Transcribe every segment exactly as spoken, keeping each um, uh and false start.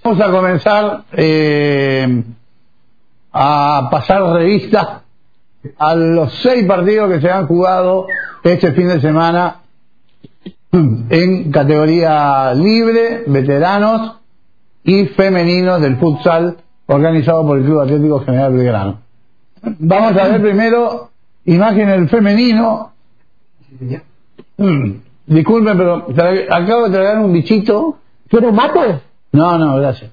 Vamos a comenzar eh, a pasar revista a los seis partidos que se han jugado este fin de semana en categoría libre, veteranos y femeninos del futsal organizado por el Club Atlético General Belgrano. Vamos a ver primero imagen del femenino. Disculpen, pero acabo de traer un bichito. ¿Quiere un mate? No, no, gracias.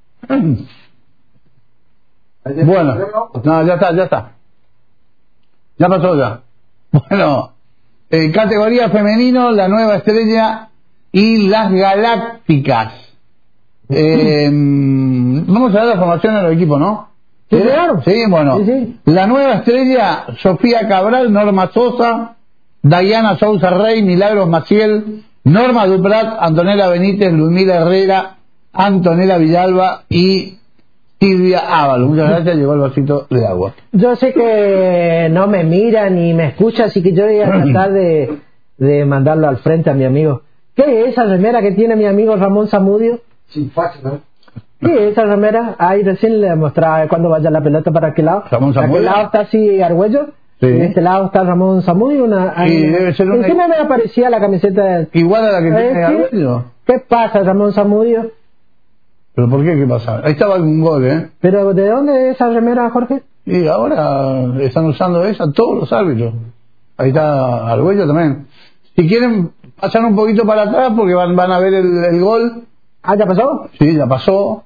Bueno, no, ya está, ya está. Ya pasó ya. Bueno, eh, categoría femenino, la nueva estrella y las galácticas. Eh, vamos a ver la formación del equipo, ¿no? Sí, claro. Sí, bueno. Sí, sí. La nueva estrella, Sofía Cabral, Norma Sosa, Dayana Sousa Rey, Milagros Maciel, Norma Duprat, Antonella Benítez, Ludmila Herrera, Antonella Villalba y Silvia Ábalos. Muchas gracias, llegó el vasito de agua. Yo sé que no me mira ni me escucha, así que yo voy a tratar de, de mandarlo al frente a mi amigo. ¿Qué es esa remera que tiene mi amigo Ramón Zamudio? Sí, fácil, ¿no? ¿Qué es esa remera? Ahí recién le mostraba cuando vaya la pelota para aquel lado. Ramón Zamudio. Aquel lado está así Argüello. Sí. En este lado está Ramón Zamudio. Una, Y hay, debe ser una... encima me aparecía la camiseta de... Igual a la que ¿Eh, tiene sí? Arguello. ¿Qué pasa, Ramón Zamudio? ¿Pero por qué? ¿Qué pasa? Ahí estaba un gol, ¿eh? ¿Pero de dónde es esa remera, Jorge? Y ahora están usando esa todos los árbitros. Ahí está Arguello también. Si quieren pasar un poquito para atrás porque van, van a ver el, el gol. ¿Ah, ya pasó? Sí, ya pasó.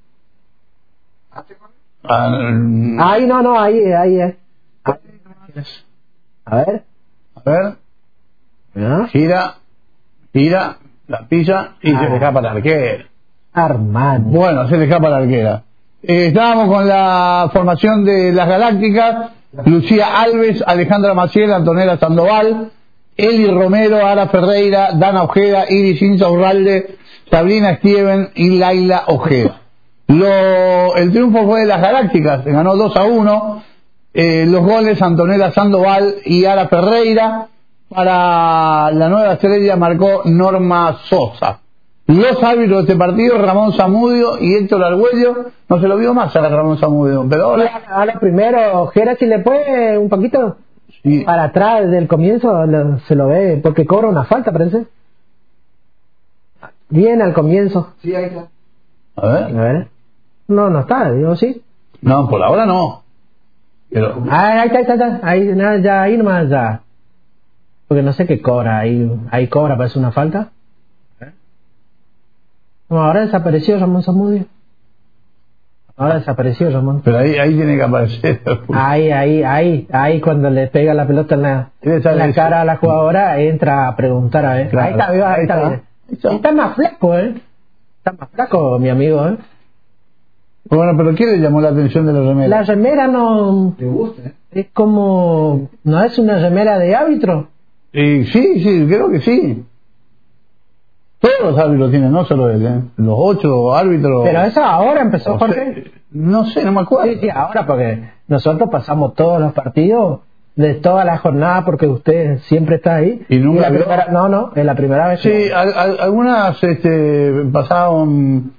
Ah, Ahí no, no, ahí, ahí es. A ver. a ver, ¿Ah? gira, gira, la pisa y Ah. se le escapa la arquera. Armando. Bueno, se le escapa la arquera. Eh, estábamos con la formación de las Galácticas: Lucía Alves, Alejandra Maciel, Antonella Sandoval, Eli Romero, Ara Ferreira, Dana Ojeda, Iris Insaurralde, Sabrina Steven y Laila Ojeda. Lo, el triunfo fue de las Galácticas, se ganó dos a uno. Eh, los goles Antonella Sandoval y Ara Ferreira. Para la nueva estrella marcó Norma Sosa. Los árbitros de este partido, Ramón Zamudio y Héctor Argüello. No se lo vio más a Ramón Zamudio, pero ahora... Ahora primero, Ojeda, si le puede un poquito Sí. para atrás desde el comienzo, lo- se lo ve, porque cobra una falta, parece. Bien al comienzo. Sí, ahí está. A ver. A ver. No, no está, digo, sí. No, por ahora no. Pero... Ah, ahí está, ahí está, ahí está. Ahí, nada, ya, ahí nomás, ya. Porque no sé qué cobra, ahí, ahí cobra, parece una falta. No, ahora desapareció Ramón Zamudio. Ahora desapareció Ramón. Pero ahí, ahí tiene que aparecer. Ahí, ahí, ahí, ahí cuando le pega la pelota en la, Debe ser en la eso. cara a la jugadora, entra a preguntar a ver. Claro. Ahí está, ahí está, Ahí bien. está. Está más flaco, ¿eh? Está más flaco, mi amigo, ¿eh? Bueno, pero ¿qué le llamó la atención de la remera? La remera no... ¿Te gusta, eh? Es como... ¿No es una remera de árbitro? Y sí, sí, creo que sí. Todos los árbitros tienen, no solo él, ¿eh? Los ocho árbitros... Pero eso ahora empezó, o Jorge. sea, no sé, no me acuerdo. Sí, sí, ahora porque nosotros pasamos todos los partidos de toda la jornada porque usted siempre está ahí. ¿Y nunca la vio? primera, no, no, es la primera vez. Sí, que- al- al- algunas este, pasaban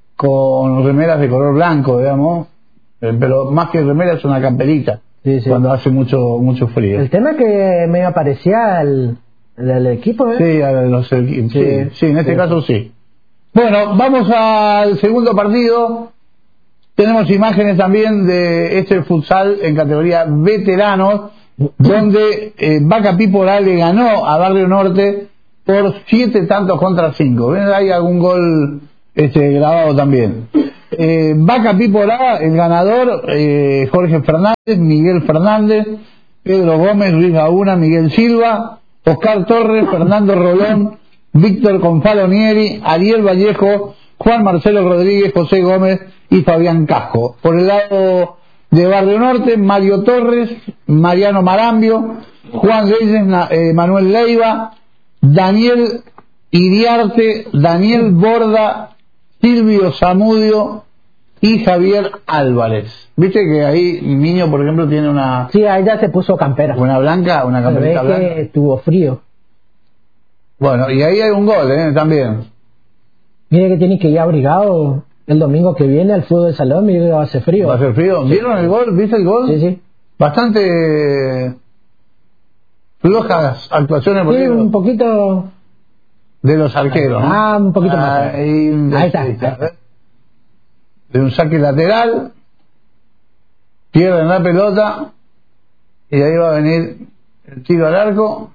con remeras de color blanco, digamos, eh, pero más que remeras es una camperita, Sí, sí. cuando hace mucho mucho frío. El tema es que me aparecía el, el, el equipo, ¿eh? Sí, a los, sí, sí, sí, en este Sí. caso sí. Bueno, vamos al segundo partido. Tenemos imágenes también de este futsal en categoría veteranos, donde eh, Vaca Piporal le ganó a Barrio Norte por siete tantos contra cinco. ¿Ven? Hay algún gol este, grabado también. Eh, Vaca Piporal, el ganador, eh, Jorge Fernández, Miguel Fernández, Pedro Gómez, Luis Gauna, Miguel Silva, Oscar Torres, Fernando Rolón, Víctor Confalonieri, Ariel Vallejo, Juan Marcelo Rodríguez, José Gómez y Fabián Casco. Por el lado de Barrio Norte, Mario Torres, Mariano Marambio, Juan Reyes, Na- eh, Manuel Leiva, Daniel Iriarte, Daniel Borda, Silvio Zamudio y Javier Álvarez. Viste que ahí Niño, por ejemplo, tiene una, Sí, ahí ya se puso campera. una blanca, una Se ve camperita blanca. que tuvo frío. Bueno, y ahí hay un gol, ¿eh? También. Mire que tiene que ir abrigado. el domingo que viene al fútbol de salón, me digo que va a hacer frío. ¿Va a hacer frío? ¿Vieron el gol? ¿Viste el gol? Sí, sí. Bastante flojas actuaciones Sí, un poquito de los arqueros, ¿no? Ah, un poquito más. Ahí, ahí está, ahí está. De un saque lateral, pierden la pelota y ahí va a venir el tiro al arco.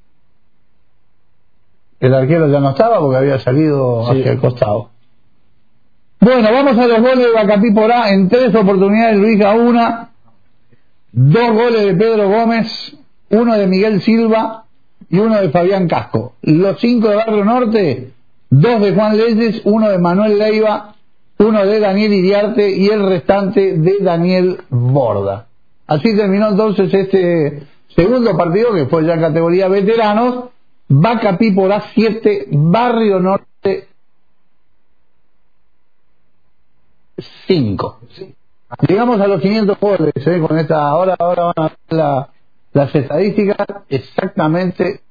El arquero ya no estaba porque había salido Sí. hacia el costado. Bueno, vamos a los goles de Bacapí Porá. En tres oportunidades Luis Gauna, dos goles de Pedro Gómez, uno de Miguel Silva y uno de Fabián Casco. Los cinco de Barrio Norte, dos de Juan Leyes, uno de Manuel Leiva, uno de Daniel Iriarte y el restante de Daniel Borda. Así terminó entonces este segundo partido, que fue ya en categoría veteranos. Bacapí Porá siete, Barrio Norte cinco. Llegamos a los quinientos goles, ¿eh? Con esta, ahora, ahora van a ver la, las estadísticas exactamente